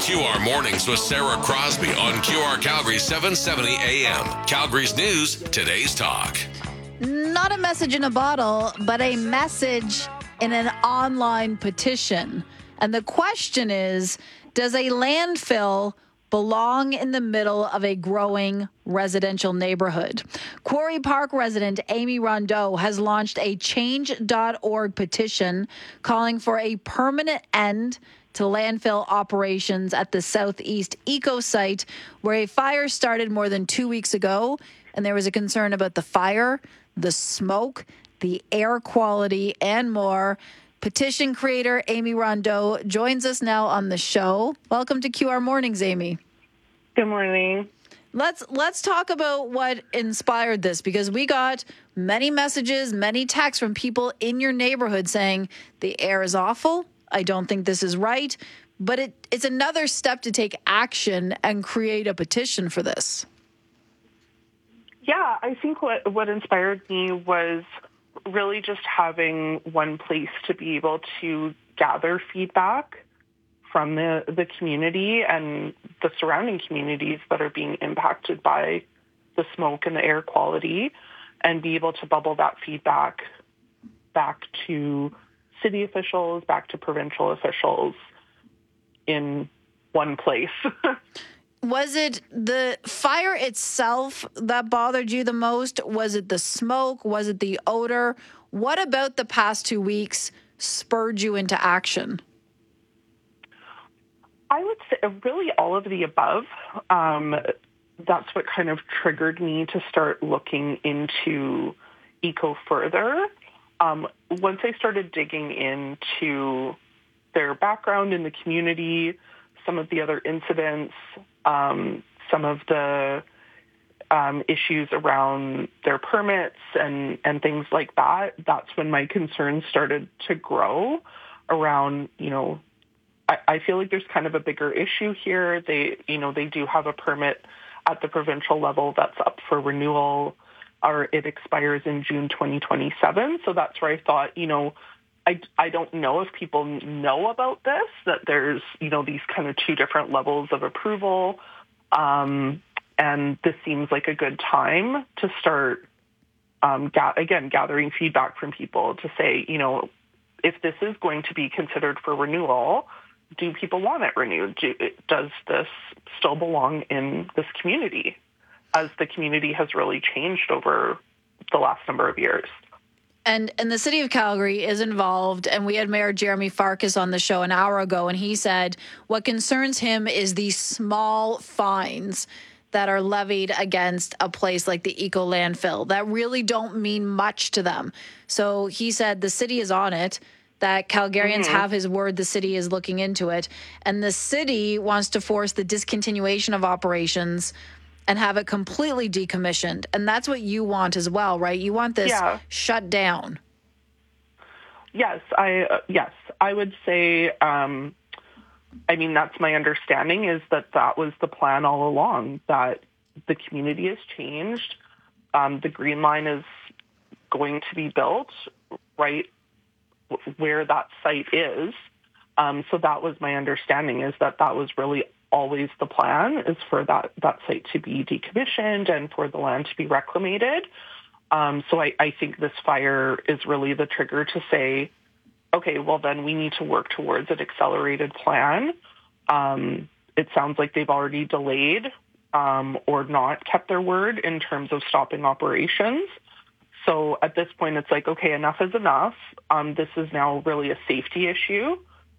QR Mornings with Sarah Crosby on QR Calgary 770 AM. Calgary's news, today's talk. Not a message in a bottle, but a message in an online petition. And the question is, does a landfill belong in the middle of a growing residential neighborhood? Quarry Park resident Amy Rondeau has launched a change.org petition calling for a permanent end to landfill operations at the Southeast Eco Site, where a fire started more than 2 weeks ago, and there was a concern about the fire, the smoke, the air quality, and more. Petition creator Amy Rondeau joins us now on the show. Welcome to QR Mornings, Amy. Good morning. Let's talk about what inspired this, because we got many messages, many texts from people in your neighborhood saying the air is awful. I don't think this is right, but it's another step to take action and create a petition for this. Yeah, I think what inspired me was really just having one place to be able to gather feedback from the community and the surrounding communities that are being impacted by the smoke and the air quality, and be able to bubble that feedback back to city officials, back to provincial officials in one place. Was it the fire itself that bothered you the most? Was it the smoke? Was it the odor? What about the past 2 weeks spurred you into action? I would say really all of the above. That's what kind of triggered me to start looking into eco further. Once I started digging into their background in the community, some of the other incidents, some of the issues around their permits and things like that, that's when my concerns started to grow around, I feel like there's kind of a bigger issue here. They do have a permit at the provincial level that's up for renewal, or it expires in June 2027. So that's where I thought, I don't know if people know about this, that there's, these kind of two different levels of approval. And this seems like a good time to start, gathering feedback from people to say, if this is going to be considered for renewal, do people want it renewed? Does this still belong in this community, as the community has really changed over the last number of years? And the city of Calgary is involved, and we had Mayor Jeremy Farkas on the show an hour ago, and he said what concerns him is the small fines that are levied against a place like the eco landfill that really don't mean much to them. So he said the city is on it, that Calgarians have his word, the city is looking into it, and the city wants to force the discontinuation of operations and have it completely decommissioned. And that's what you want as well, right? You want this shut down. Yes, I would say, that's my understanding, is that was the plan all along, that the community has changed. The Green Line is going to be built right where that site is. So that was my understanding, is that was really always the plan, is for that site to be decommissioned and for the land to be reclamated. So I think this fire is really the trigger to say, okay, well then we need to work towards an accelerated plan. It sounds like they've already delayed or not kept their word in terms of stopping operations. So at this point, it's like, okay, enough is enough. This is now really a safety issue.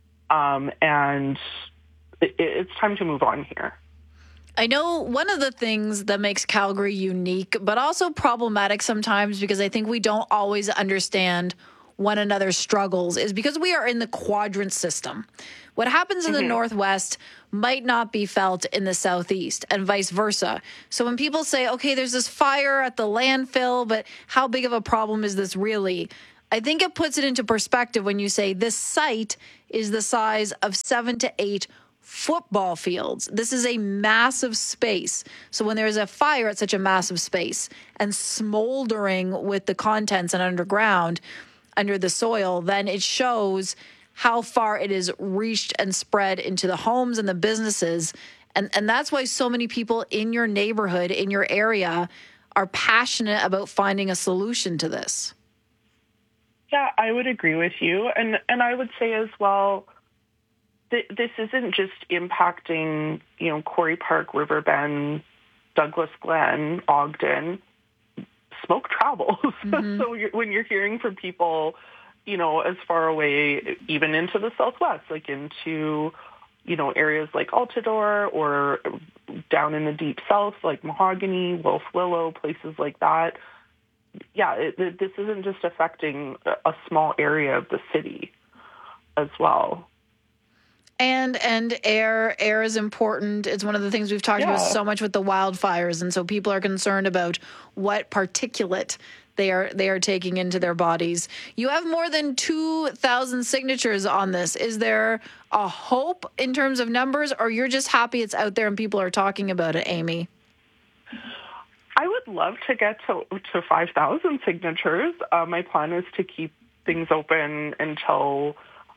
And it's time to move on here. I know one of the things that makes Calgary unique, but also problematic sometimes, because I think we don't always understand one another's struggles, is because we are in the quadrant system. What happens in the Northwest might not be felt in the Southeast, and vice versa. So when people say, okay, there's this fire at the landfill, but how big of a problem is this really? I think it puts it into perspective when you say this site is the size of 7 to 8 football fields. This is a massive space. So when there's a fire at such a massive space and smoldering with the contents and underground, under the soil, then it shows how far it is reached and spread into the homes and the businesses. And that's why so many people in your neighborhood, in your area, are passionate about finding a solution to this. Yeah, I would agree with you. And I would say as well, this isn't just impacting, Quarry Park, Riverbend, Douglas Glen, Ogden. Smoke travels. Mm-hmm. So when you're hearing from people, as far away, even into the Southwest, like into, areas like Altadore or down in the deep South, like Mahogany, Wolf Willow, places like that. Yeah, this isn't just affecting a small area of the city as well. And air is important. It's one of the things we've talked about so much with the wildfires, and so people are concerned about what particulate they are taking into their bodies. You have more than 2,000 signatures on this. Is there a hope in terms of numbers, or you're just happy it's out there and people are talking about it, Amy? I would love to get to 5,000 signatures. My plan is to keep things open until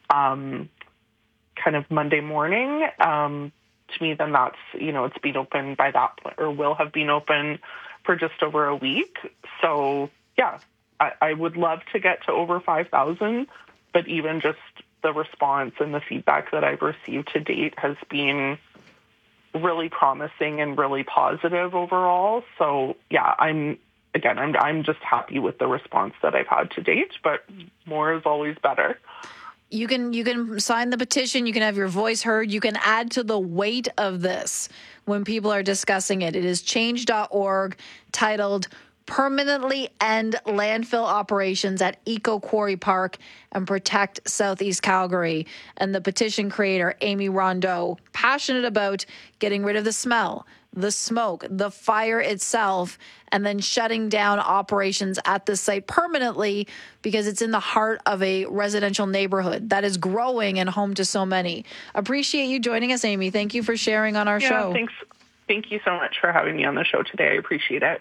kind of Monday morning. To me, then that's, it's been open by that point, or will have been open for just over a week. So, yeah, I would love to get to over 5,000, but even just the response and the feedback that I've received to date has been really promising and really positive overall. So, yeah, I'm just happy with the response that I've had to date, but more is always better. You can sign the petition. You can have your voice heard. You can add to the weight of this when people are discussing it. It is change.org, titled Permanently End Landfill Operations at Eco Quarry Park and Protect Southeast Calgary. And the petition creator, Amy Rondeau, passionate about getting rid of the smell, the smoke, the fire itself, and then shutting down operations at the site permanently because it's in the heart of a residential neighborhood that is growing and home to so many. Appreciate you joining us, Amy. Thank you for sharing on our show. Thanks. Thank you so much for having me on the show today. I appreciate it.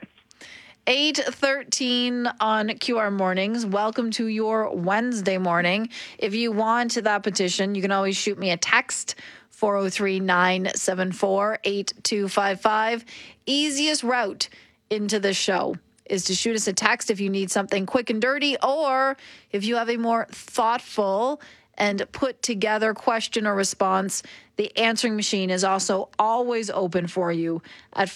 8:13 on QR Mornings. Welcome to your Wednesday morning. If you want that petition, you can always shoot me a text, 403-974-8255. Easiest route into the show is to shoot us a text if you need something quick and dirty, or if you have a more thoughtful and put together question or response. The answering machine is also always open for you at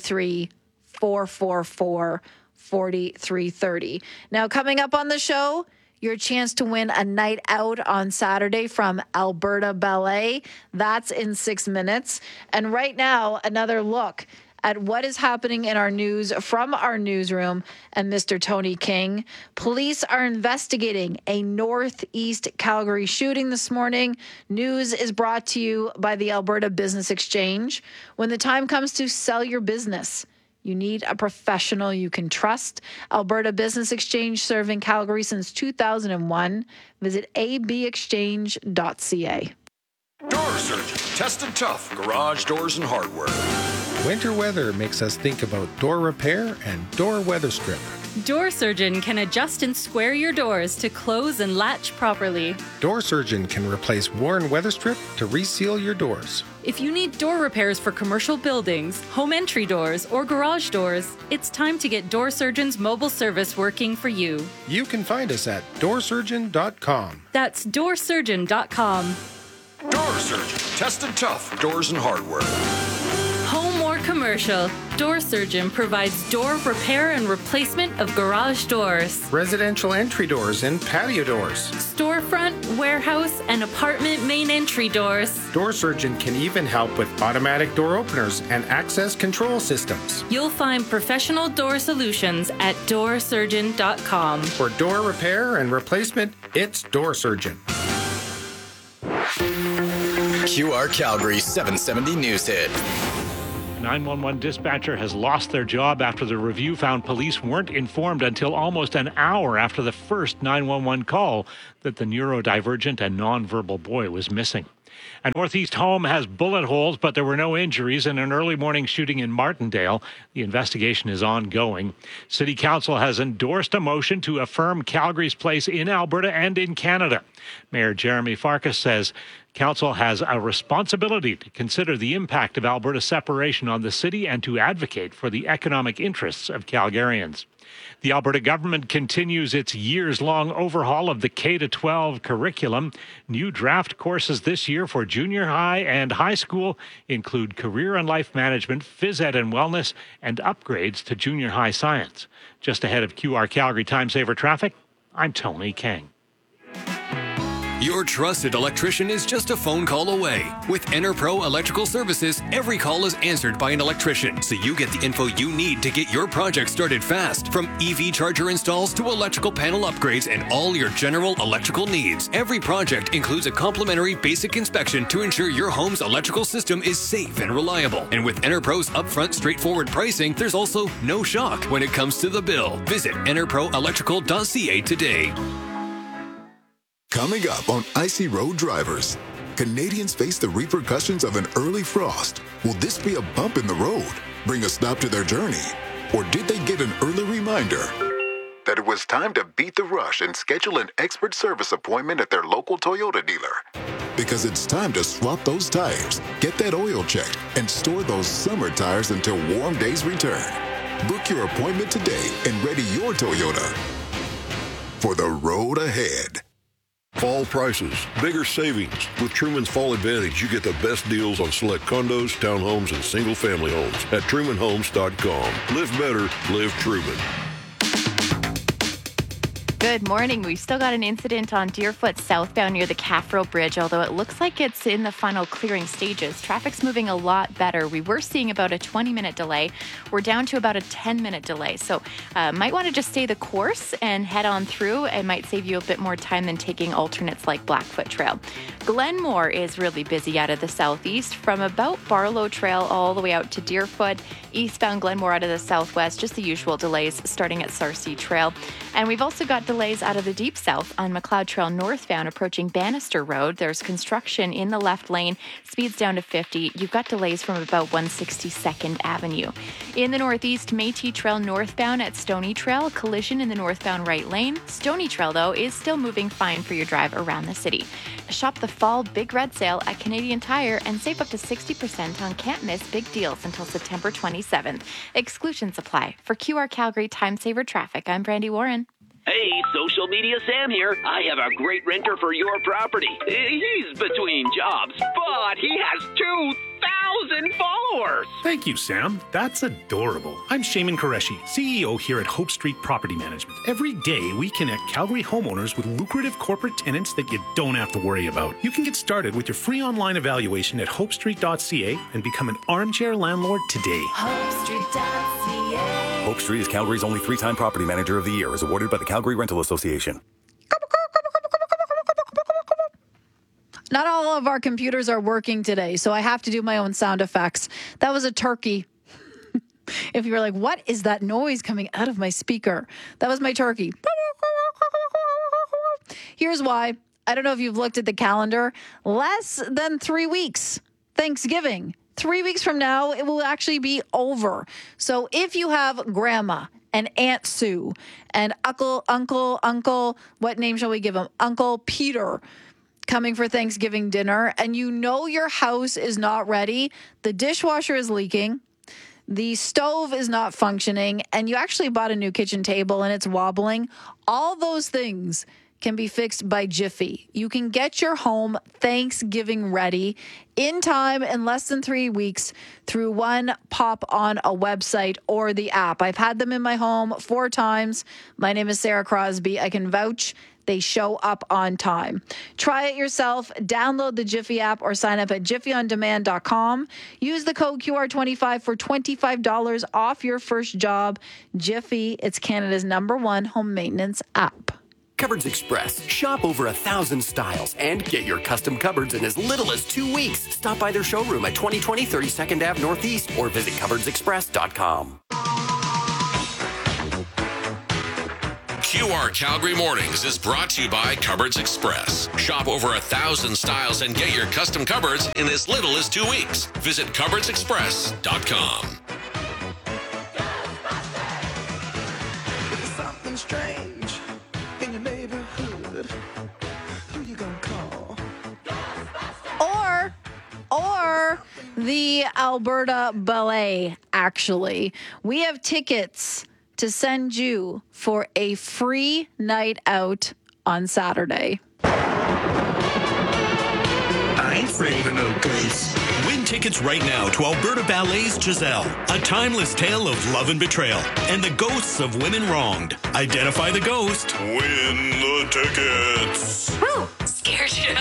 403-444-4330. Now, coming up on the show, your chance to win a night out on Saturday from Alberta Ballet. That's in 6 minutes. And right now, another look at what is happening in our news from our newsroom and Mr. Tony King. Police are investigating a Northeast Calgary shooting this morning. News is brought to you by the Alberta Business Exchange. When the time comes to sell your business, you need a professional you can trust. Alberta Business Exchange, serving Calgary since 2001. Visit abexchange.ca. Door Surgeon, tested tough, garage doors and hardware. Winter weather makes us think about door repair and door weather strip. Door Surgeon can adjust and square your doors to close and latch properly. Door Surgeon can replace worn weather strip to reseal your doors. If you need door repairs for commercial buildings, home entry doors, or garage doors, it's time to get Door Surgeon's mobile service working for you. You can find us at doorsurgeon.com. That's doorsurgeon.com. Door Surgeon, tested tough, doors and hardware. Home or commercial, Door Surgeon provides door repair and replacement of garage doors, residential entry doors and patio doors, storefront, warehouse, and apartment main entry doors. Door Surgeon can even help with automatic door openers and access control systems. You'll find professional door solutions at doorsurgeon.com. For door repair and replacement, it's Door Surgeon. QR Calgary 770 News Hit. 911 dispatcher has lost their job after the review found police weren't informed until almost an hour after the first 911 call that the neurodivergent and nonverbal boy was missing. A Northeast home has bullet holes, but there were no injuries in an early morning shooting in Martindale. The investigation is ongoing. City Council has endorsed a motion to affirm Calgary's place in Alberta and in Canada. Mayor Jeremy Farkas says Council has a responsibility to consider the impact of Alberta's separation on the city and to advocate for the economic interests of Calgarians. The Alberta government continues its years-long overhaul of the K-12 curriculum. New draft courses this year for junior high and high school include career and life management, phys ed and wellness, and upgrades to junior high science. Just ahead of QR Calgary Time Saver Traffic, I'm Tony Kang. Your trusted electrician is just a phone call away. With EnerPro Electrical Services, every call is answered by an electrician, so you get the info you need to get your project started fast. From EV charger installs to electrical panel upgrades and all your general electrical needs, every project includes a complimentary basic inspection to ensure your home's electrical system is safe and reliable. And with EnerPro's upfront, straightforward pricing, there's also no shock when it comes to the bill. Visit enerproelectrical.ca today. Coming up on Icy Road Drivers, Canadians face the repercussions of an early frost. Will this be a bump in the road, bring a stop to their journey? Or did they get an early reminder that it was time to beat the rush and schedule an expert service appointment at their local Toyota dealer? Because it's time to swap those tires, get that oil checked, and store those summer tires until warm days return. Book your appointment today and ready your Toyota for the road ahead. Fall prices, bigger savings. With Truman's Fall Advantage, you get the best deals on select condos, townhomes, and single-family homes at TrumanHomes.com. Live better, live Truman. Good morning. We've still got an incident on Deerfoot southbound near the Caffrell Bridge, although it looks like it's in the final clearing stages. Traffic's moving a lot better. We were seeing about a 20-minute delay. We're down to about a 10-minute delay. So might want to just stay the course and head on through. It might save you a bit more time than taking alternates like Blackfoot Trail. Glenmore is really busy out of the southeast from about Barlow Trail all the way out to Deerfoot. Eastbound Glenmore out of the southwest, just the usual delays starting at Sarcee Trail. And we've also got delays out of the deep south on McLeod Trail northbound approaching Bannister Road. There's construction in the left lane, speeds down to 50. You've got delays from about 162nd Avenue. In the northeast, Métis Trail northbound at Stony Trail, collision in the northbound right lane. Stony Trail, though, is still moving fine for your drive around the city. Shop the fall Big Red Sale at Canadian Tire and save up to 60% on can't miss big deals until September 27th. Exclusions apply. For QR Calgary Time Saver Traffic, I'm Brandy Warren. Hey, social media Sam here. I have a great renter for your property. He's between jobs, but he has 2,000 followers. Thank you, Sam. That's adorable. I'm Shaman Qureshi, CEO here at Hope Street Property Management. Every day, we connect Calgary homeowners with lucrative corporate tenants that you don't have to worry about. You can get started with your free online evaluation at hopestreet.ca and become an armchair landlord today. HopeStreet.ca. Hope Street is Calgary's only 3-time Property Manager of the Year, as awarded by the Calgary Rental Association. Not all of our computers are working today, so I have to do my own sound effects. That was a turkey. If you were like, what is that noise coming out of my speaker? That was my turkey. Here's why. I don't know if you've looked at the calendar. Less than 3 weeks. Thanksgiving. 3 weeks from now, it will actually be over. So if you have Grandma and Aunt Sue and Uncle, what name shall we give him? Uncle Peter coming for Thanksgiving dinner, and you know your house is not ready, the dishwasher is leaking, the stove is not functioning, and you actually bought a new kitchen table and it's wobbling, all those things can be fixed by Jiffy. You can get your home Thanksgiving ready in time in less than 3 weeks through one pop on a website or the app. I've had them in my home 4 times. My name is Sarah Crosby. I can vouch they show up on time. Try it yourself. Download the Jiffy app or sign up at jiffyondemand.com. Use the code QR25 for $25 off your first job. Jiffy, it's Canada's #1 home maintenance app. Cupboards Express. Shop over 1,000 styles and get your custom cupboards in as little as 2 weeks. Stop by their showroom at 2020 32nd Ave Northeast or visit cupboardsexpress.com. QR Calgary Mornings is brought to you by Cupboards Express. Shop over 1,000 styles and get your custom cupboards in as little as 2 weeks. Visit cupboardsexpress.com. Something strange in your neighborhood. Who you gonna call? Or the Alberta Ballet, actually. We have tickets to send you for a free night out on Saturday. I ain't afraid of no ghosts. Win tickets right now to Alberta Ballet's Giselle, a timeless tale of love and betrayal, and the ghosts of women wronged. Identify the ghost. Win the tickets. Woo! Scared you.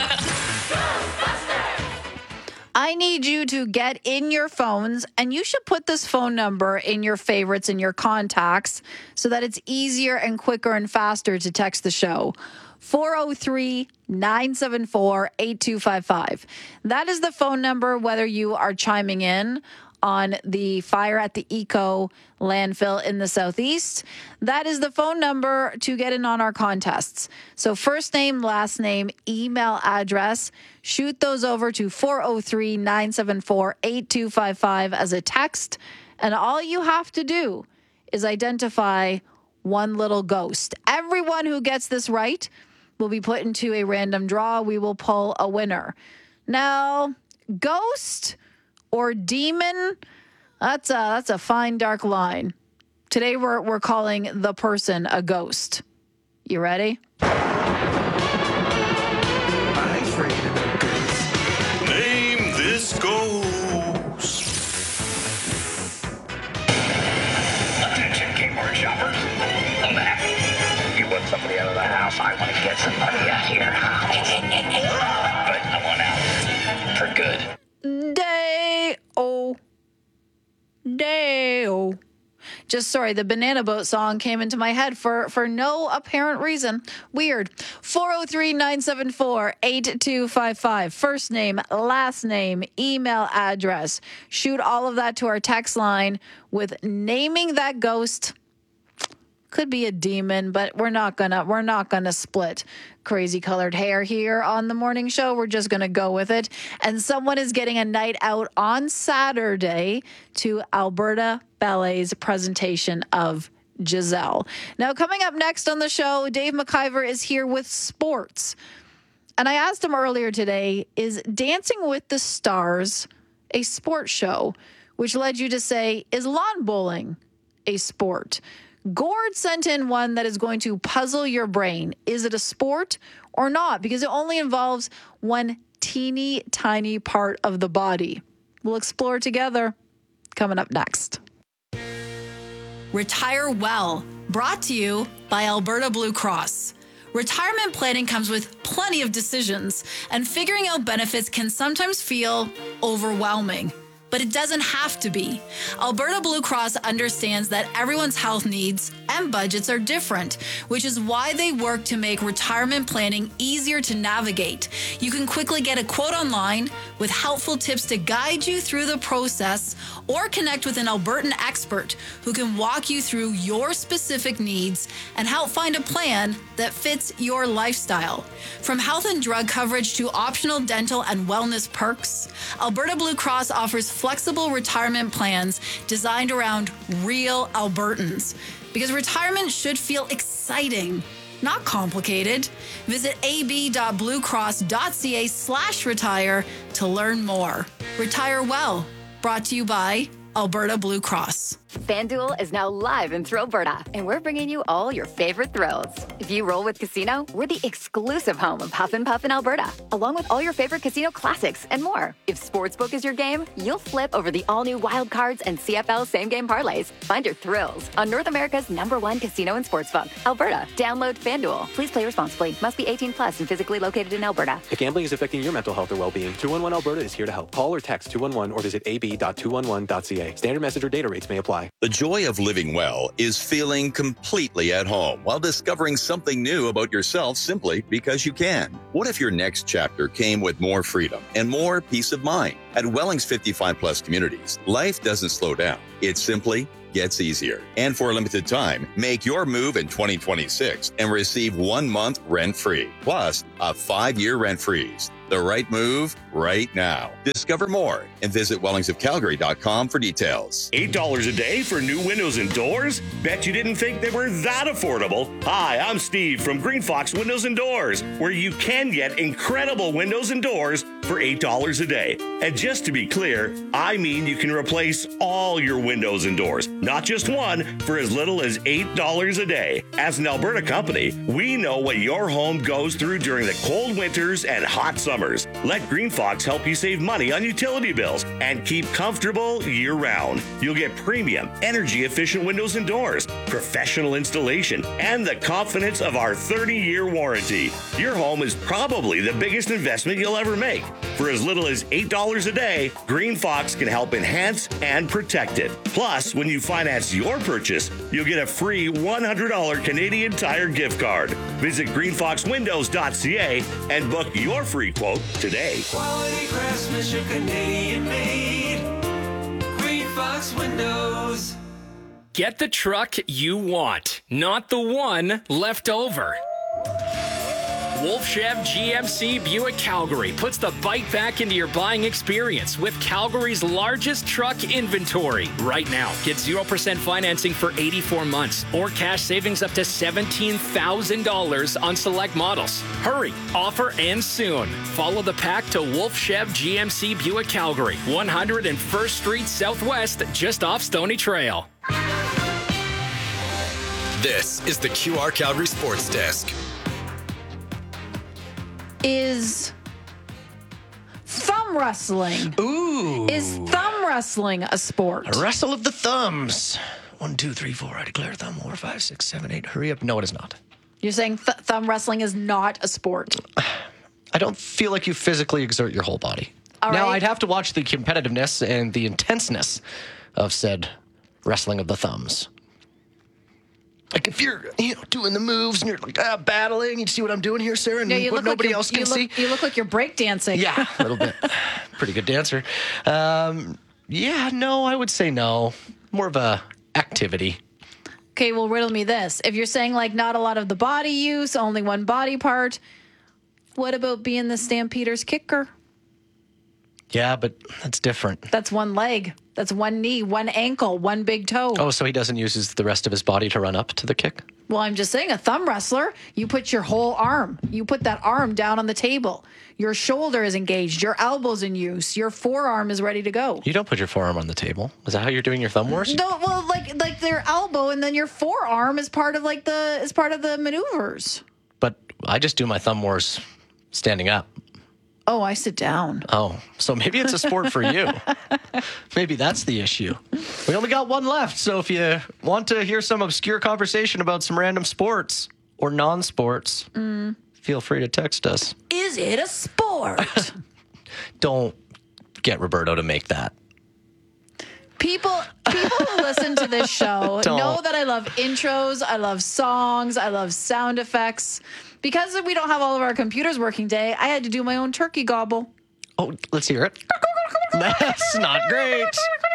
I need you to get in your phones, and you should put this phone number in your favorites and your contacts so that it's easier and quicker and faster to text the show. 403-974-8255. That is the phone number, whether you are chiming in on the fire at the Eco landfill in the Southeast. That is the phone number to get in on our contests. So first name, last name, email address, shoot those over to 403-974-8255 as a text. And all you have to do is identify one little ghost. Everyone who gets this right will be put into a random draw. We will pull a winner. Now, ghost or demon, that's a fine, dark line. Today, we're calling the person a ghost. You ready? I ain't afraid of no ghosts. Name this ghost. Attention, keyboard shoppers. I'm back. You want somebody out of the house? I want to get somebody out here. But I want out for good. Day-o. Just sorry, the Banana Boat song came into my head for no apparent reason. Weird. 403-974-8255. First name, last name, email address. Shoot all of that to our text line with naming that ghost. Could be a demon, but we're not gonna split crazy colored hair here on the morning show. We're just gonna go with it. And someone is getting a night out on Saturday to Alberta Ballet's presentation of Giselle. Now, coming up next on the show, Dave McIver is here with sports. And I asked him earlier today, is Dancing with the Stars a sports show? Which led you to say, is lawn bowling a sport? Gord sent in one that is going to puzzle your brain. Is it a sport or not? Because it only involves one teeny tiny part of the body. We'll explore together. Coming up next. Retire Well, brought to you by Alberta Blue Cross. Retirement planning comes with plenty of decisions, and figuring out benefits can sometimes feel overwhelming. But it doesn't have to be. Alberta Blue Cross understands that everyone's health needs and budgets are different, which is why they work to make retirement planning easier to navigate. You can quickly get a quote online with helpful tips to guide you through the process, or connect with an Albertan expert who can walk you through your specific needs and help find a plan that fits your lifestyle. From health and drug coverage to optional dental and wellness perks, Alberta Blue Cross offers flexible retirement plans designed around real Albertans. Because retirement should feel exciting, not complicated. Visit ab.bluecross.ca/retire to learn more. Retire Well, brought to you by Alberta Blue Cross. FanDuel is now live in Thrillberta, and we're bringing you all your favorite thrills. If you roll with Casino, we're the exclusive home of Huff and Puff in Alberta, along with all your favorite casino classics and more. If Sportsbook is your game, you'll flip over the all-new Wild Cards and CFL same-game parlays. Find your thrills on North America's #1 casino and sportsbook, Alberta. Download FanDuel. Please play responsibly. Must be 18 plus and physically located in Alberta. If gambling is affecting your mental health or well-being, 211 Alberta is here to help. Call or text 211 or visit ab.211.ca. Standard message or data rates may apply. The joy of living well is feeling completely at home while discovering something new about yourself simply because you can. What if your next chapter came with more freedom and more peace of mind? At Wellings 55 Plus Communities, life doesn't slow down. It simply gets easier. And for a limited time, make your move in 2026 and receive 1 month rent-free, plus a 5-year rent freeze. The right move right now. Discover more and visit wellingsofcalgary.com for details. $8 a day for new windows and doors? Bet you didn't think they were that affordable. Hi, I'm Steve from Green Fox Windows and Doors, where you can get incredible windows and doors for $8 a day. And just to be clear, I mean you can replace all your windows and doors, not just one, for as little as $8 a day. As an Alberta company, we know what your home goes through during the cold winters and hot summers. Let Green Fox help you save money on utility bills and keep comfortable year-round. You'll get premium, energy-efficient windows and doors, professional installation, and the confidence of our 30-year warranty. Your home is probably the biggest investment you'll ever make. For as little as $8 a day, Green Fox can help enhance and protect it. Plus, when you finance your purchase, you'll get a free $100 Canadian Tire gift card. Visit greenfoxwindows.ca and book your free quote today. Quality craftsmanship, Canadian made. Green Fox Windows. Get the truck you want, not the one left over. Wolf Chev GMC Buick Calgary puts the bike back into your buying experience with Calgary's largest truck inventory. Right now, get 0% financing for 84 months or cash savings up to $17,000 on select models. Hurry, offer ends soon. Follow the pack to Wolf Chev GMC Buick Calgary, 101st Street Southwest, just off Stony Trail. This is the QR Calgary Sports Desk. Is thumb wrestling? Ooh. Is thumb wrestling a sport? A wrestle of the thumbs. 1, 2, 3, 4. I declare thumb war. 5, 6, 7, 8. Hurry up. No, it is not. You're saying thumb wrestling is not a sport? I don't feel like you physically exert your whole body. Now, I'd have to watch the competitiveness and the intenseness of said wrestling of the thumbs. Like if you're, doing the moves and you're like battling, you see what I'm doing here, Sarah, and what nobody else can see. You look like you're breakdancing. Yeah, a little bit. Pretty good dancer. I would say no. More of a activity. Okay, well, riddle me this. If you're saying like not a lot of the body use, only one body part, what about being the Stampeders kicker? Yeah, but that's different. That's one leg. That's one knee, one ankle, one big toe. Oh, so he doesn't use the rest of his body to run up to the kick? Well, I'm just saying, a thumb wrestler, you put your whole arm. You put that arm down on the table. Your shoulder is engaged. Your elbow's in use. Your forearm is ready to go. You don't put your forearm on the table. Is that how you're doing your thumb wars? No, well, like their elbow and then your forearm is part of the maneuvers. But I just do my thumb wars standing up. Oh, I sit down. Oh, so maybe it's a sport for you. Maybe that's the issue. We only got one left, so if you want to hear some obscure conversation about some random sports or non-sports, feel free to text us. Is it a sport? Don't get Roberto to make that. People who listen to this show know that I love intros, I love songs, I love sound effects. Because we don't have all of our computers working today, I had to do my own turkey gobble. Oh, let's hear it. That's not great.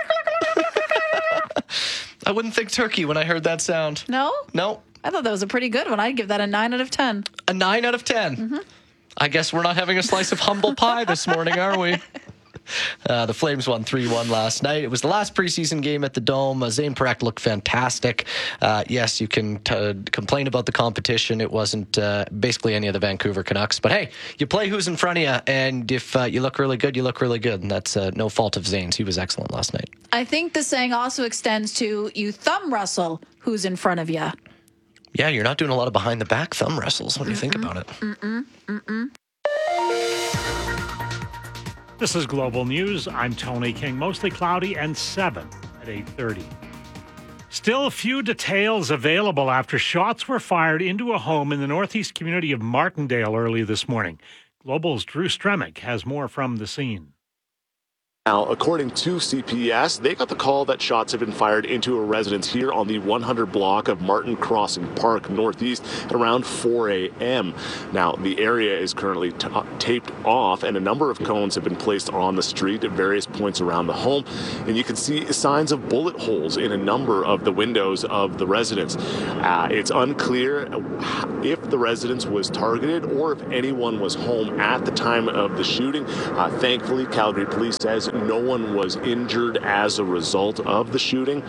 I wouldn't think turkey when I heard that sound. No? No. I thought that was a pretty good one. I'd give that a 9 out of 10. A 9 out of 10? Mm-hmm. I guess we're not having a slice of humble pie this morning, are we? The Flames won 3-1 last night. It was the last preseason game at the Dome. Zane Parekh looked fantastic. Yes, you can complain about the competition. It wasn't basically any of the Vancouver Canucks. But hey, you play who's in front of you, and if you look really good, you look really good. And that's no fault of Zane's. He was excellent last night. I think the saying also extends to you thumb wrestle who's in front of you. Yeah, you're not doing a lot of behind-the-back thumb wrestles when you think about it. This is Global News. I'm Tony King. Mostly cloudy and 7 at 8:30. Still few details available after shots were fired into a home in the northeast community of Martindale early this morning. Global's Drew Stremick has more from the scene. Now, according to CPS, they got the call that shots have been fired into a residence here on the 100 block of Martin Crossing Park Northeast at around 4 a.m. Now, the area is currently taped off, and a number of cones have been placed on the street at various points around the home, and you can see signs of bullet holes in a number of the windows of the residence. It's unclear if the residence was targeted or if anyone was home at the time of the shooting. Thankfully, Calgary Police says no one was injured as a result of the shooting.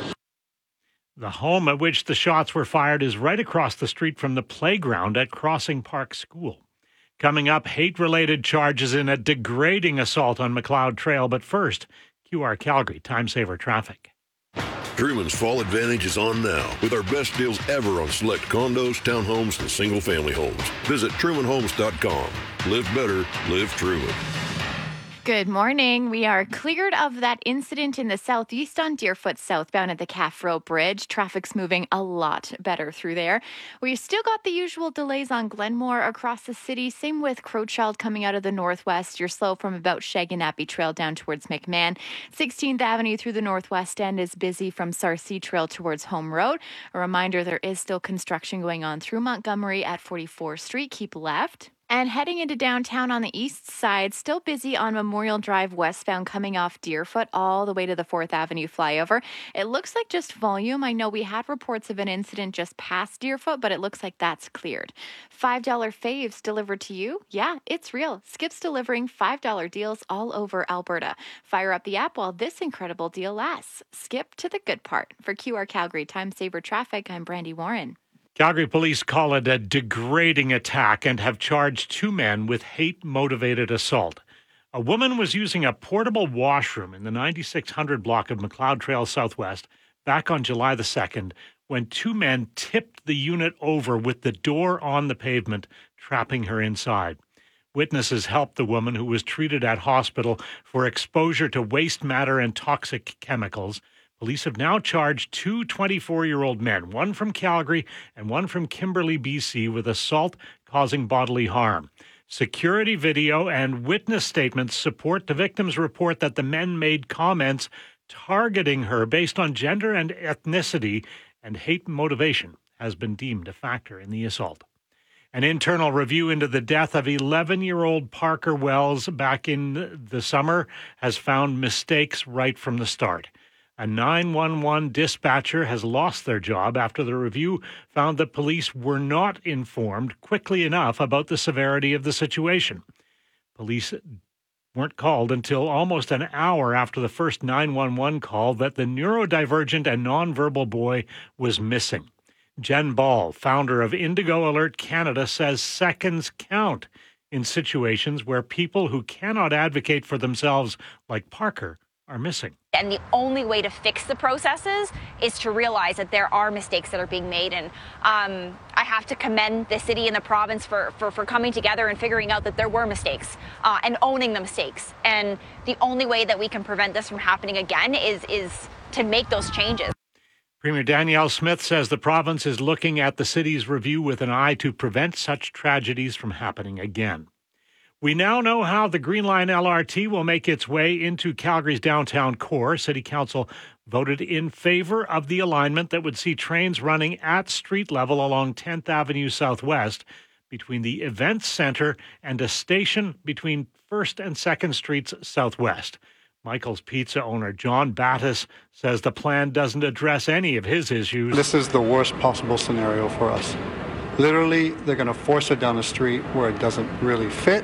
The home at which the shots were fired is right across the street from the playground at Crossing Park School. Coming up, hate-related charges in a degrading assault on McLeod Trail. But first, QR Calgary Time Saver Traffic. Truman's Fall Advantage is on now with our best deals ever on select condos, townhomes, and single-family homes. Visit TrumanHomes.com. Live better, live Truman. Good morning. We are cleared of that incident in the southeast on Deerfoot southbound at the Caffro Bridge. Traffic's moving a lot better through there. We've still got the usual delays on Glenmore across the city. Same with Crowchild coming out of the northwest. You're slow from about Shaganappi Trail down towards McMahon. 16th Avenue through the northwest end is busy from Sarcee Trail towards Home Road. A reminder, there is still construction going on through Montgomery at 44th Street. Keep left. And heading into downtown on the east side, still busy on Memorial Drive westbound coming off Deerfoot all the way to the 4th Avenue flyover. It looks like just volume. I know we had reports of an incident just past Deerfoot, but it looks like that's cleared. $5 faves delivered to you? Yeah, it's real. Skip's delivering $5 deals all over Alberta. Fire up the app while this incredible deal lasts. Skip to the good part. For QR Calgary Time Saver Traffic, I'm Brandy Warren. Calgary police call it a degrading attack and have charged 2 men with hate-motivated assault. A woman was using a portable washroom in the 9600 block of McLeod Trail Southwest back on July the 2nd when 2 men tipped the unit over with the door on the pavement, trapping her inside. Witnesses helped the woman, who was treated at hospital for exposure to waste matter and toxic chemicals. Police have now charged 2 24-year-old men, one from Calgary and one from Kimberley, BC, with assault causing bodily harm. Security video and witness statements support the victim's report that the men made comments targeting her based on gender and ethnicity, and hate motivation has been deemed a factor in the assault. An internal review into the death of 11-year-old Parker Wells back in the summer has found mistakes right from the start. A 911 dispatcher has lost their job after the review found that police were not informed quickly enough about the severity of the situation. Police weren't called until almost an hour after the first 911 call that the neurodivergent and nonverbal boy was missing. Jen Ball, founder of Indigo Alert Canada, says seconds count in situations where people who cannot advocate for themselves, like Parker, are missing. And the only way to fix the processes is to realize that there are mistakes that are being made. And I have to commend the city and the province for coming together and figuring out that there were mistakes and owning the mistakes. And the only way that we can prevent this from happening again is to make those changes. Premier Danielle Smith says the province is looking at the city's review with an eye to prevent such tragedies from happening again. We now know how the Green Line LRT will make its way into Calgary's downtown core. City Council voted in favor of the alignment that would see trains running at street level along 10th Avenue Southwest between the Events Centre and a station between 1st and 2nd Streets Southwest. Michael's Pizza owner John Battis says the plan doesn't address any of his issues. This is the worst possible scenario for us. Literally, they're going to force it down the street where it doesn't really fit.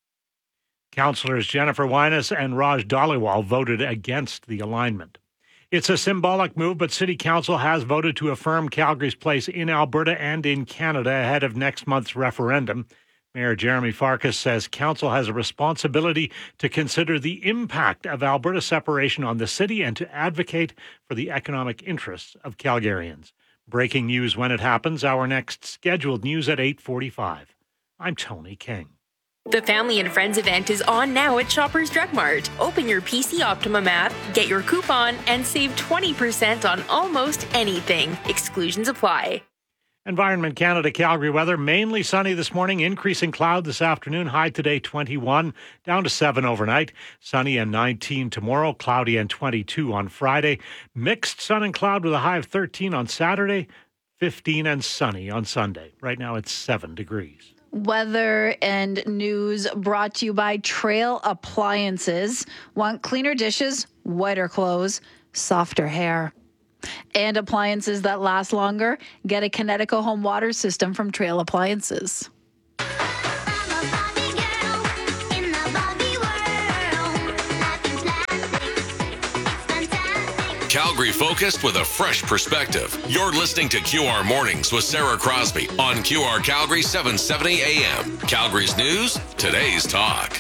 Councillors Jennifer Wynas and Raj Dhaliwal voted against the alignment. It's a symbolic move, but City Council has voted to affirm Calgary's place in Alberta and in Canada ahead of next month's referendum. Mayor Jeremy Farkas says Council has a responsibility to consider the impact of Alberta separation on the city and to advocate for the economic interests of Calgarians. Breaking news when it happens. Our next scheduled news at 8:45. I'm Tony King. The Family and Friends event is on now at Shoppers Drug Mart. Open your PC Optimum app, get your coupon, and save 20% on almost anything. Exclusions apply. Environment Canada Calgary weather, mainly sunny this morning, increasing cloud this afternoon, high today 21, down to 7 overnight, sunny and 19 tomorrow, cloudy and 22 on Friday, mixed sun and cloud with a high of 13 on Saturday, 15 and sunny on Sunday. Right now it's 7 degrees. Weather and news brought to you by Trail Appliances. Want cleaner dishes, whiter clothes, softer hair, and appliances that last longer? Get a Kinetico home water system from Trail Appliances. Calgary focused with a fresh perspective. You're listening to QR Mornings with Sarah Crosby on QR Calgary 770 AM. Calgary's news, today's talk.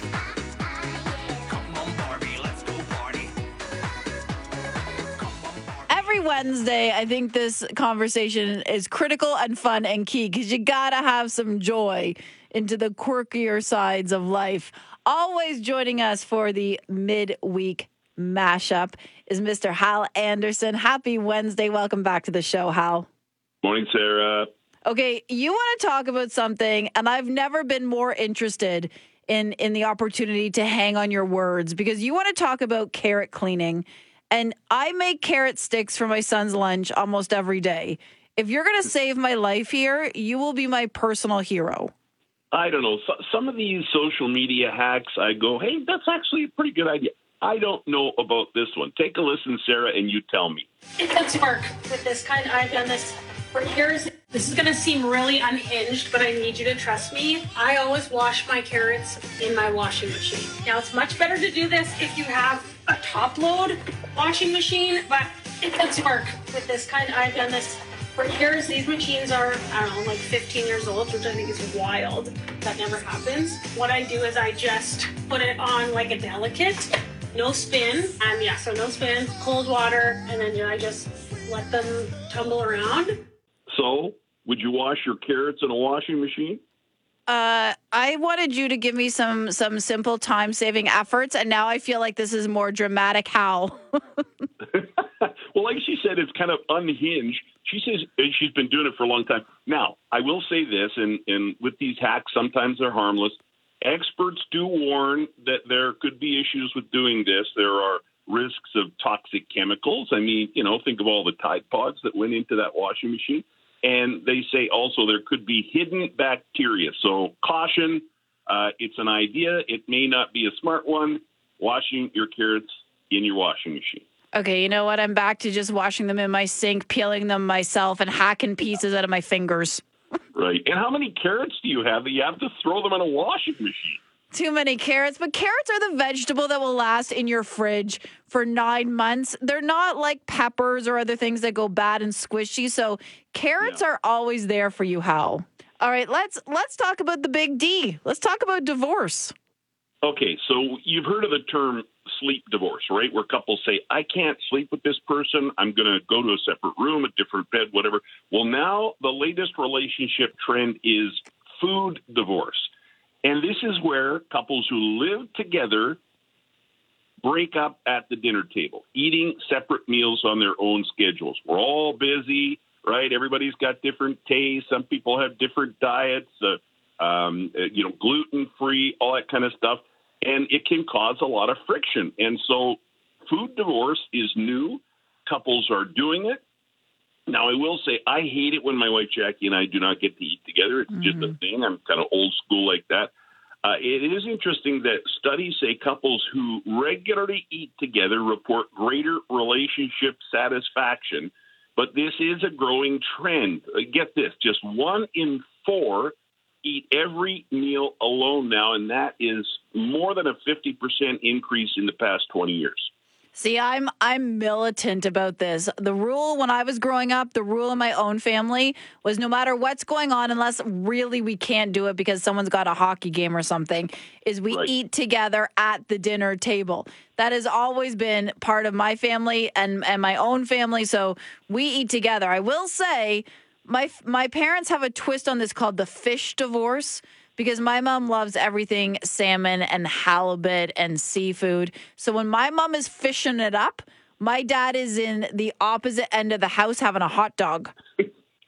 Every Wednesday, I think this conversation is critical and fun and key because you got to have some joy into the quirkier sides of life. Always joining us for the midweek mashup is Mr. Hal Anderson. Happy Wednesday. Welcome back to the show, Hal. Morning, Sarah. Okay, you want to talk about something, and I've never been more interested in the opportunity to hang on your words because you want to talk about carrot cleaning. And I make carrot sticks for my son's lunch almost every day. If you're going to save my life here, you will be my personal hero. I don't know. Some of these social media hacks, I go, hey, that's actually a pretty good idea. I don't know about this one. Take a listen, Sarah, and you tell me. It does work with this kind. I've done this for years. This is going to seem really unhinged, but I need you to trust me. I always wash my carrots in my washing machine. Now, it's much better to do this if you have a top-load washing machine, but it does work with this kind. I've done this for years. These machines are, I don't know, like 15 years old, which I think is wild. That never happens. What I do is I just put it on like a delicate. No spin, so no spin, cold water, and then I just let them tumble around. So, would you wash your carrots in a washing machine? I wanted you to give me some simple time-saving efforts, and now I feel like this is more dramatic. How? Well, like she said, it's kind of unhinged. She says she's been doing it for a long time. Now, I will say this, and with these hacks, sometimes they're harmless. Experts do warn that there could be issues with doing this. There are risks of toxic chemicals. I mean, think of all the Tide Pods that went into that washing machine. And they say also there could be hidden bacteria. So caution, it's an idea. It may not be a smart one, washing your carrots in your washing machine. Okay, you know what? I'm back to just washing them in my sink, peeling them myself, and hacking pieces out of my fingers. Right. And how many carrots do you have that you have to throw them in a washing machine? Too many carrots. But carrots are the vegetable that will last in your fridge for 9 months. They're not like peppers or other things that go bad and squishy. So carrots are always there for you, Hal. All right, let's talk about the big D. Let's talk about divorce. Okay, so you've heard of the term sleep divorce, right? Where couples say, I can't sleep with this person. I'm going to go to a separate room, a different bed, whatever. Well, now the latest relationship trend is food divorce. And this is where couples who live together break up at the dinner table, eating separate meals on their own schedules. We're all busy, right? Everybody's got different tastes. Some people have different diets, gluten-free, all that kind of stuff. And it can cause a lot of friction. And so food divorce is new. Couples are doing it. Now, I will say I hate it when my wife Jackie and I do not get to eat together. It's just a thing. I'm kind of old school like that. It is interesting that studies say couples who regularly eat together report greater relationship satisfaction. But this is a growing trend. Get this, just 1 in 4 eat every meal alone now, and that is more than a 50% increase in the past 20 years. See, I'm militant about this. The rule when I was growing up, the rule in my own family was no matter what's going on, unless really we can't do it because someone's got a hockey game or something, is we eat together at the dinner table. That has always been part of my family and my own family, so we eat together. I will say my parents have a twist on this called the fish divorce, because my mom loves everything salmon and halibut and seafood. So when my mom is fishing it up, my dad is in the opposite end of the house having a hot dog. Yeah,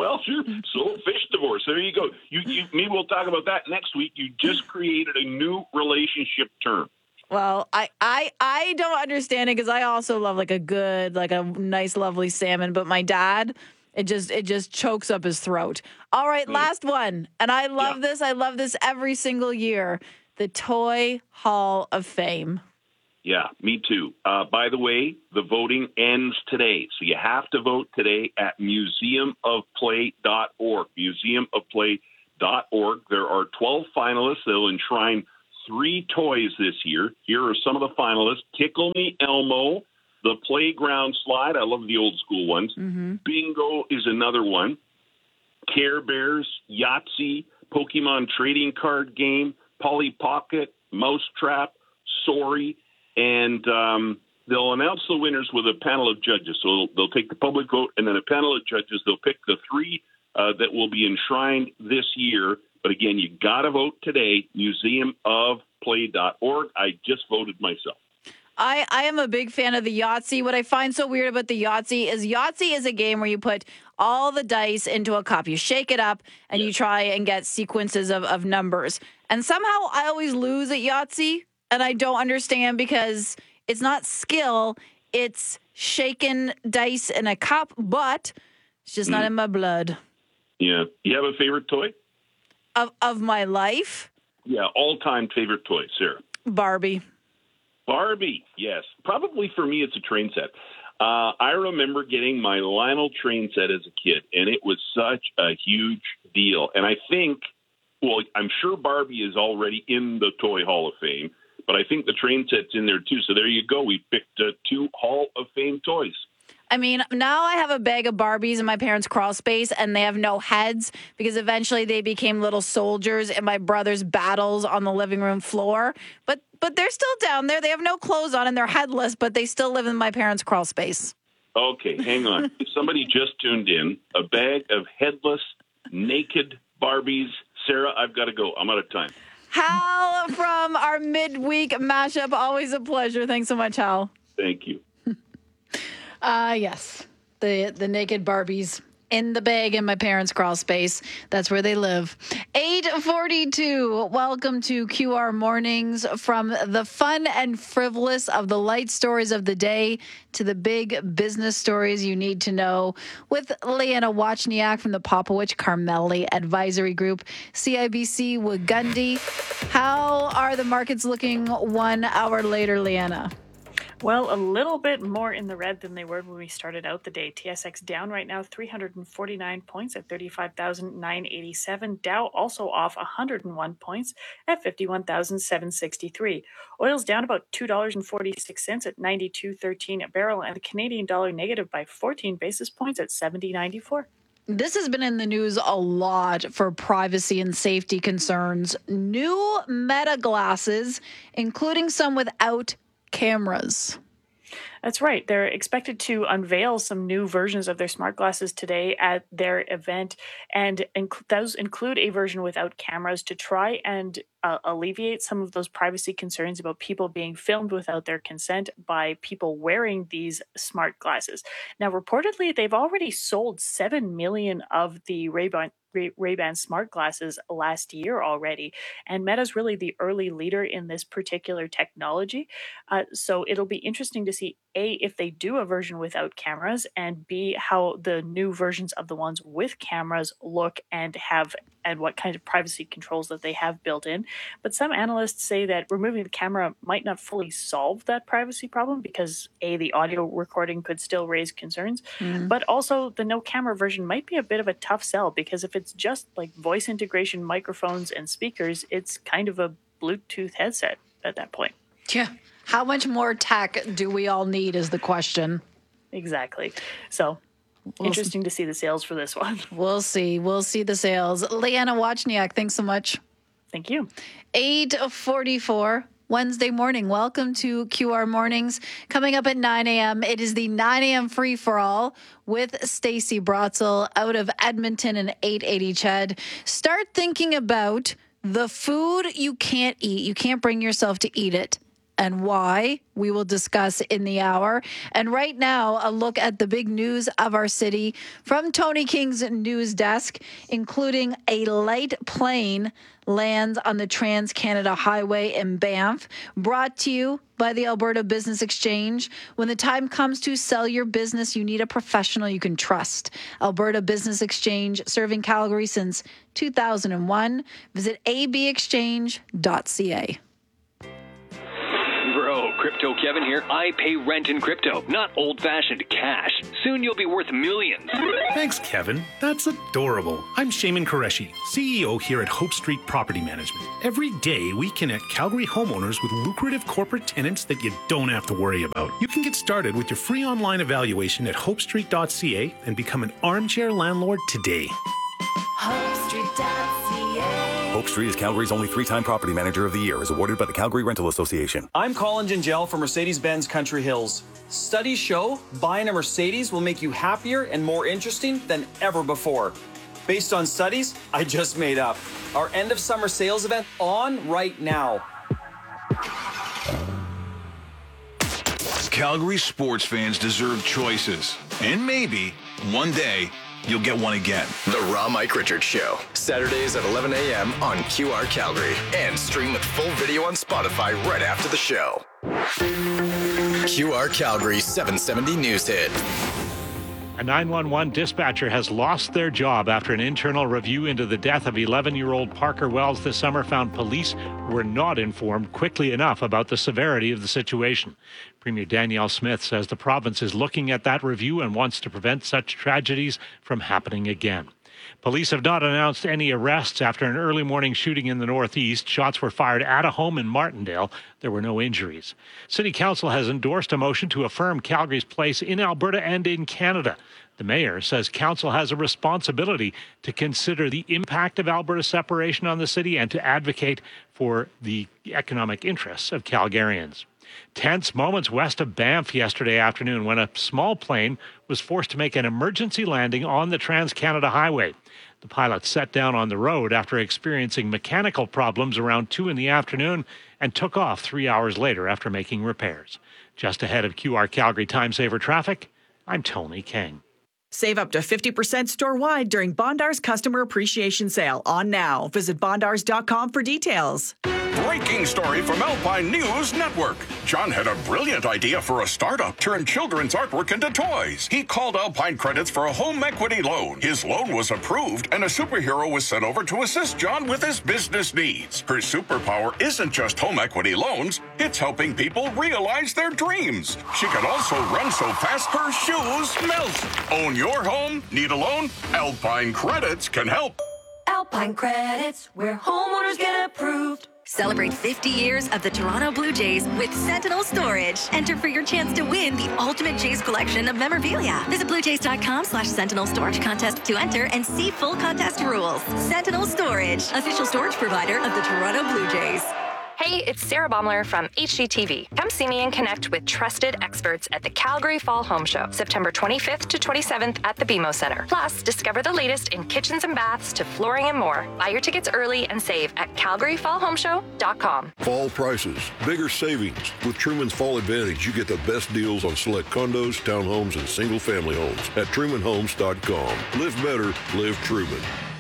Well, sure. So fish divorce. There you go. You maybe we'll talk about that next week. You just created a new relationship term. Well, I don't understand it because I also love like a nice, lovely salmon. But my dad, it just chokes up his throat. All right, last one. And I love this. I love this every single year. The Toy Hall of Fame. Yeah, me too. By the way, the voting ends today. So you have to vote today at museumofplay.org. Museumofplay.org. There are 12 finalists. They'll enshrine 3 toys this year. Here are some of the finalists. Tickle Me Elmo, the playground slide. I love the old school ones. Mm-hmm. Bingo is another one. Care Bears, Yahtzee, Pokemon trading card game, Polly Pocket, Mousetrap, Sorry, and they'll announce the winners with a panel of judges. So they'll take the public vote, and then a panel of judges. They'll pick the 3 that will be enshrined this year. But again, you got to vote today, museumofplay.org. I just voted myself. I am a big fan of the Yahtzee. What I find so weird about the Yahtzee is a game where you put all the dice into a cup. You shake it up, and you try and get sequences of numbers. And somehow I always lose at Yahtzee, and I don't understand because it's not skill. It's shaking dice in a cup, but it's just not in my blood. Yeah. You have a favorite toy? Of my life? Yeah, all-time favorite toy, Sarah. Barbie, yes. Probably for me, it's a train set. I remember getting my Lionel train set as a kid, and it was such a huge deal. And I think, I'm sure Barbie is already in the Toy Hall of Fame, but I think the train set's in there too. So there you go. We picked 2 Hall of Fame toys. I mean, now I have a bag of Barbies in my parents' crawl space, and they have no heads because eventually they became little soldiers in my brother's battles on the living room floor. But they're still down there. They have no clothes on, and they're headless, but they still live in my parents' crawl space. Okay, hang on. If somebody just tuned in, a bag of headless, naked Barbies. Sarah, I've got to go. I'm out of time. Hal from our midweek mashup. Always a pleasure. Thanks so much, Hal. Thank you. Yes, the naked Barbies in the bag in my parents' crawl space. That's where they live. 8:42. Welcome to QR Mornings, from the fun and frivolous of the light stories of the day to the big business stories you need to know, with Leanna Wachniak from the Popowich Carmelli Advisory Group, CIBC Wagundi. How are the markets looking 1 hour later, Leanna? Well, a little bit more in the red than they were when we started out the day. TSX down right now 349 points at 35,987. Dow also off 101 points at 51,763. Oil's down about $2.46 at 92.13 a barrel, and the Canadian dollar negative by 14 basis points at 70.94. This has been in the news a lot for privacy and safety concerns. New Meta glasses, including some without cameras. That's right. They're expected to unveil some new versions of their smart glasses today at their event, and those include a version without cameras to try and alleviate some of those privacy concerns about people being filmed without their consent by people wearing these smart glasses. Now, reportedly, they've already sold 7 million of the Ray-Ban smart glasses last year already, and Meta's really the early leader in this particular technology. So it'll be interesting to see, A, if they do a version without cameras, and B, how the new versions of the ones with cameras look and what kind of privacy controls that they have built in. But some analysts say that removing the camera might not fully solve that privacy problem because, A, the audio recording could still raise concerns, but also the no camera version might be a bit of a tough sell, because if it's just like voice integration, microphones, and speakers, it's kind of a Bluetooth headset at that point. Yeah. How much more tech do we all need is the question. Exactly. So interesting to see the sales for this one. We'll see. We'll see the sales. Leanna Wachniak, thanks so much. Thank you. 8:44. Wednesday morning. Welcome to QR Mornings. Coming up at 9 a.m., it is the 9 a.m. free-for-all with Stacey Brotzel out of Edmonton and 880 Ched. Start thinking about the food you can't eat. You can't bring yourself to eat it. and why we will discuss in the hour. And right now, a look at the big news of our city from Tony King's news desk, including a light plane lands on the Trans-Canada Highway in Banff, brought to you by the Alberta Business Exchange. When the time comes to sell your business, you need a professional you can trust. Alberta Business Exchange, serving Calgary since 2001. Visit abexchange.ca. Bro, Crypto Kevin here. I pay rent in crypto, not old-fashioned cash. Soon you'll be worth millions. Thanks, Kevin. That's adorable. I'm Shaman Qureshi, CEO here at Hope Street Property Management. Every day, we connect Calgary homeowners with lucrative corporate tenants that you don't have to worry about. You can get started with your free online evaluation at hopestreet.ca and become an armchair landlord today. HopeStreet.ca. Hope Street is Calgary's only 3-time property manager of the year, as awarded by the Calgary Rental Association. I'm Colin Gingell from Mercedes-Benz Country Hills. Studies show buying a Mercedes will make you happier and more interesting than ever before. Based on studies I just made up. Our end of summer sales event on right now. Calgary sports fans deserve choices. And maybe, one day, you'll get one again. The Raw Mike Richards Show. Saturdays at 11 a.m. on QR Calgary. And stream with full video on Spotify right after the show. QR Calgary 770 News Hit. A 911 dispatcher has lost their job after an internal review into the death of 11-year-old Parker Wells this summer found police were not informed quickly enough about the severity of the situation. Premier Danielle Smith says the province is looking at that review and wants to prevent such tragedies from happening again. Police have not announced any arrests after an early morning shooting in the Northeast. Shots were fired at a home in Martindale. There were no injuries. City Council has endorsed a motion to affirm Calgary's place in Alberta and in Canada. The mayor says council has a responsibility to consider the impact of Alberta's separation on the city and to advocate for the economic interests of Calgarians. Tense moments west of Banff yesterday afternoon when a small plane was forced to make an emergency landing on the Trans-Canada Highway. The pilot set down on the road after experiencing mechanical problems around 2 in the afternoon and took off 3 hours later after making repairs. Just ahead of QR Calgary Time Saver traffic, I'm Tony King. Save up to 50% store-wide during Bondar's Customer Appreciation Sale on now. Visit bondars.com for details. Breaking story from Alpine News Network. John had a brilliant idea for a startup, turn children's artwork into toys. He called Alpine Credits for a home equity loan. His loan was approved, and a superhero was sent over to assist John with his business needs. Her superpower isn't just home equity loans, it's helping people realize their dreams. She can also run so fast her shoes melt. Own your home? Need a loan? Alpine Credits can help. Alpine Credits, where homeowners get approved. Celebrate 50 years of the Toronto Blue Jays with Sentinel Storage. Enter for your chance to win the ultimate Jays collection of memorabilia. Visit bluejays.com/Sentinel Storage Contest to enter and see full contest rules. Sentinel Storage, official storage provider of the Toronto Blue Jays. Hey, it's Sarah Baumler from HGTV. Come see me and connect with trusted experts at the Calgary Fall Home Show, September 25th to 27th at the BMO Center. Plus, discover the latest in kitchens and baths to flooring and more. Buy your tickets early and save at calgaryfallhomeshow.com. Fall prices, bigger savings. With Truman's Fall Advantage, you get the best deals on select condos, townhomes, and single-family homes at trumanhomes.com. Live better, live Truman.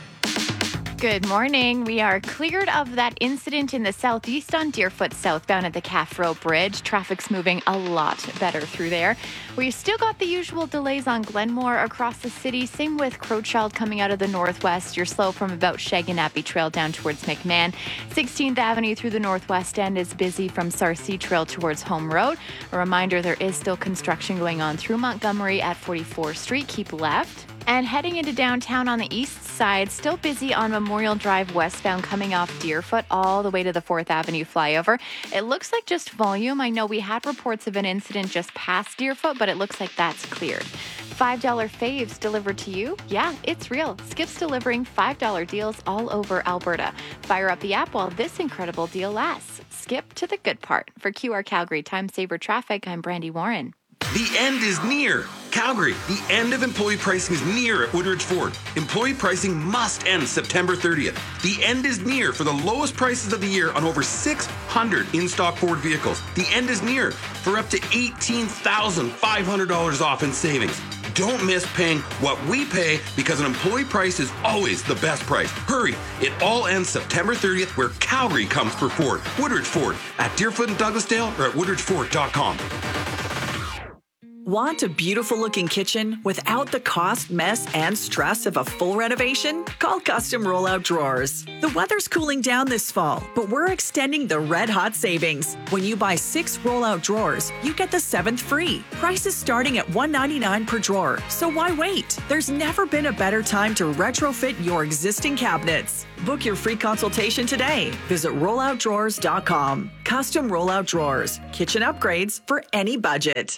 Good morning. We are cleared of that incident in the southeast on Deerfoot southbound at the Caffro Bridge. Traffic's moving a lot better through there. We've still got the usual delays on Glenmore across the city. Same with Crowchild coming out of the northwest. You're slow from about Shaganappi Trail down towards McMahon. 16th Avenue through the northwest end is busy from Sarcee Trail towards Home Road. A reminder, there is still construction going on through Montgomery at 44th Street. Keep left. And heading into downtown on the east side, still busy on Memorial Drive westbound coming off Deerfoot all the way to the 4th Avenue flyover. It looks like just volume. I know we had reports of an incident just past Deerfoot, but it looks like that's cleared. $5 faves delivered to you? Yeah, it's real. Skip's delivering $5 deals all over Alberta. Fire up the app while this incredible deal lasts. Skip to the good part. For QR Calgary Time Saver Traffic, I'm Brandy Warren. The end is near. Calgary, the end of employee pricing is near at Woodridge Ford. Employee pricing must end September 30th. The end is near for the lowest prices of the year on over 600 in-stock Ford vehicles. The end is near for up to $18,500 off in savings. Don't miss paying what we pay because an employee price is always the best price. Hurry, it all ends September 30th where Calgary comes for Ford. Woodridge Ford at Deerfoot and Douglasdale or at woodridgeford.com. Want a beautiful looking kitchen without the cost, mess, and stress of a full renovation? Call Custom Rollout Drawers. The weather's cooling down this fall, but we're extending the red hot savings. When you buy 6 rollout drawers, you get the 7th free. Prices starting at $199 per drawer, so why wait? There's never been a better time to retrofit your existing cabinets. Book your free consultation today. Visit rolloutdrawers.com. Custom Rollout Drawers. Kitchen upgrades for any budget.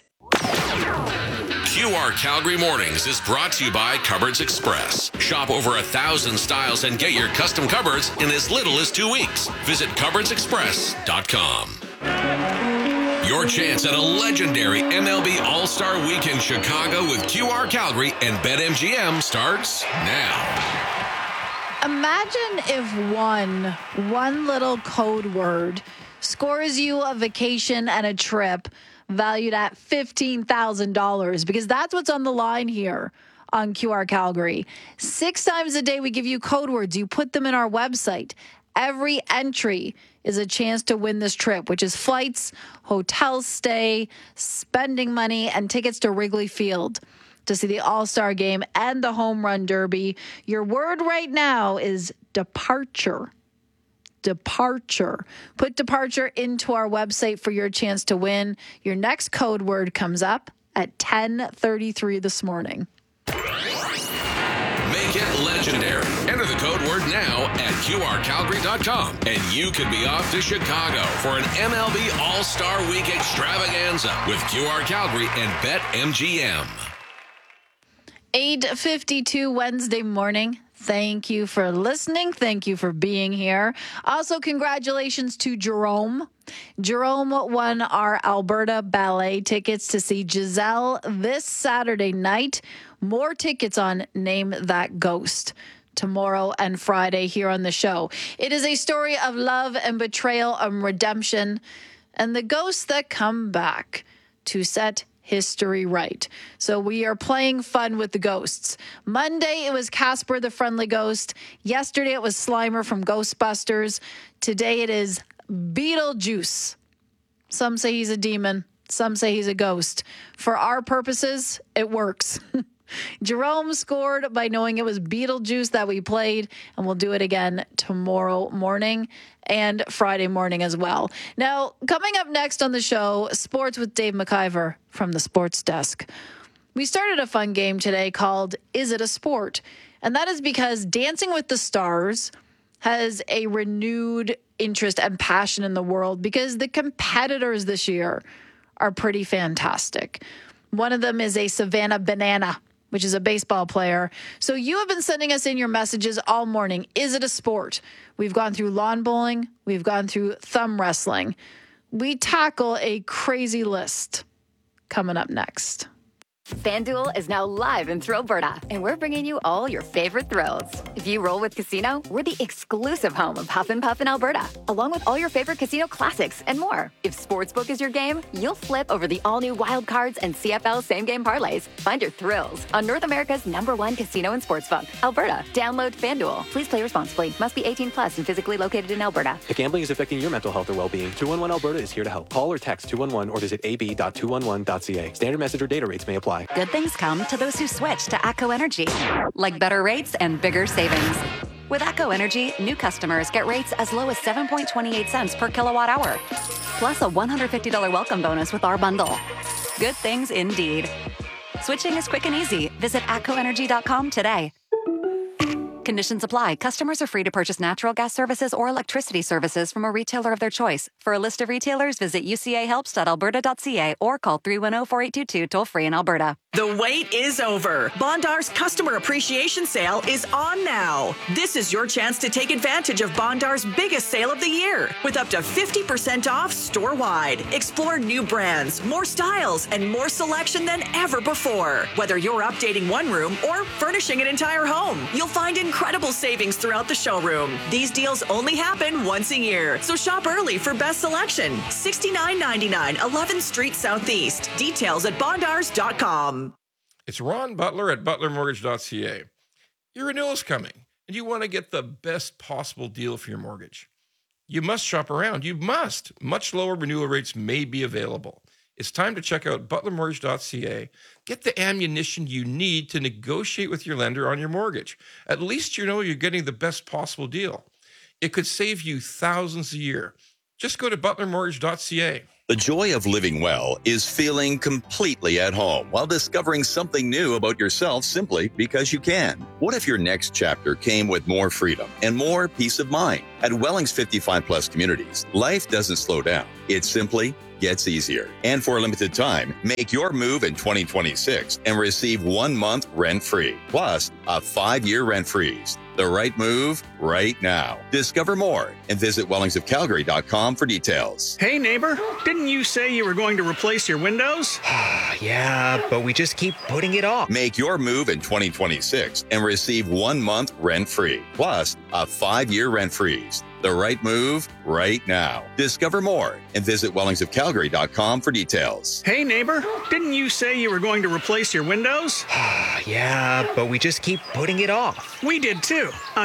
QR Calgary Mornings is brought to you by Cupboards Express. Shop over 1,000 styles and get your custom cupboards in as little as 2 weeks. Visit cupboardsexpress.com. Your chance at a legendary MLB All-Star Week in Chicago with QR Calgary and BetMGM starts now. Imagine if one little code word scores you a vacation and a trip valued at $15,000, because that's what's on the line here on QR Calgary. 6 times a day, we give you code words. You put them in our website. Every entry is a chance to win this trip, which is flights, hotel stay, spending money, and tickets to Wrigley Field to see the All-Star Game and the Home Run Derby. Your word right now is departure. Departure. Put departure into our website for your chance to win. Your next code word comes up at 10:33 this morning. Make it legendary. Enter the code word now at QRCalgary.com, and you could be off to Chicago for an MLB All-Star Week extravaganza with QR Calgary and BetMGM. 8:52 Wednesday morning. Thank you for listening. Thank you for being here. Also, congratulations to Jerome. Jerome won our Alberta Ballet tickets to see Giselle this Saturday night. More tickets on Name That Ghost tomorrow and Friday here on the show. It is a story of love and betrayal and redemption and the ghosts that come back to set history right. So we are playing fun with the ghosts. Monday, it was Casper the Friendly Ghost. Yesterday, it was Slimer from Ghostbusters. Today, it is Beetlejuice. Some say he's a demon. Some say he's a ghost. For our purposes, it works. Jerome scored by knowing it was Beetlejuice that we played, and we'll do it again tomorrow morning and Friday morning as well. Now, coming up next on the show, sports with Dave McIver from the Sports Desk. We started a fun game today called Is It a Sport? And that is because Dancing with the Stars has a renewed interest and passion in the world because the competitors this year are pretty fantastic. One of them is a Savannah Banana, which is a baseball player. So you have been sending us in your messages all morning. Is it a sport? We've gone through lawn bowling. We've gone through thumb wrestling. We tackle a crazy list coming up next. FanDuel is now live in Thrillberta, and we're bringing you all your favorite thrills. If you roll with Casino, we're the exclusive home of Huff and Puff in Alberta, along with all your favorite casino classics and more. If Sportsbook is your game, you'll flip over the all-new Wild Cards and CFL same-game parlays. Find your thrills on North America's #1 casino and sportsbook, Alberta. Download FanDuel. Please play responsibly. Must be 18 plus and physically located in Alberta. If gambling is affecting your mental health or well-being, 211 Alberta is here to help. Call or text 211 or visit ab.211.ca. Standard message or data rates may apply. Good things come to those who switch to ATCO Energy, like better rates and bigger savings. With ATCO Energy, new customers get rates as low as 7.28 cents per kilowatt hour, plus a $150 welcome bonus with our bundle. Good things indeed. Switching is quick and easy. Visit atcoenergy.com today. Conditions apply. Customers are free to purchase natural gas services or electricity services from a retailer of their choice. For a list of retailers, visit ucahelps.alberta.ca or call 310-4822 toll-free in Alberta. The wait is over. Bondar's Customer Appreciation Sale is on now. This is your chance to take advantage of Bondar's biggest sale of the year with up to 50% off store-wide. Explore new brands, more styles, and more selection than ever before. Whether you're updating one room or furnishing an entire home, you'll find incredible savings throughout the showroom. These deals only happen once a year, so shop early for best selection. $69.99 11th Street Southeast. Details at bondars.com. It's Ron Butler at butlermortgage.ca. Your renewal is coming, and you want to get the best possible deal for your mortgage. You must shop around. You must. Much lower renewal rates may be available. It's time to check out butlermortgage.ca. Get the ammunition you need to negotiate with your lender on your mortgage. At least you know you're getting the best possible deal. It could save you thousands a year. Just go to butlermortgage.ca. The joy of living well is feeling completely at home while discovering something new about yourself simply because you can. What if your next chapter came with more freedom and more peace of mind? At Welling's 55 Plus Communities, life doesn't slow down. It simply gets easier. And for a limited time, make your move in 2026 and receive 1 month rent-free, plus a 5-year rent freeze. The right move right now. Discover more and visit wellingsofcalgary.com for details. Hey neighbor, didn't you say you were going to replace your windows? Yeah, but we just keep putting it off. Make your move in 2026 and receive 1 month rent-free, plus a 5-year rent freeze. The right move right now. Discover more and visit wellingsofcalgary.com for details. Hey neighbor, didn't you say you were going to replace your windows? Yeah, but we just keep putting it off. We did too.